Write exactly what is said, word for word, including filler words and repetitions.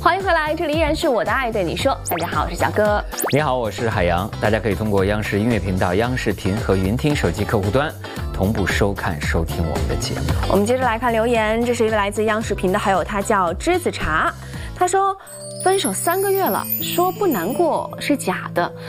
欢迎回来，这里依然是我的爱对你说。大家好，我是小哥。 你好，我是海洋。大家可以通过央视音乐频道、央视频和云听手机客户端同步收看、收听我们的节目。 我们接着来看留言，这是一位来自央视频的，还有他叫栀子茶。他说，分手三个月了，说不难过是假的，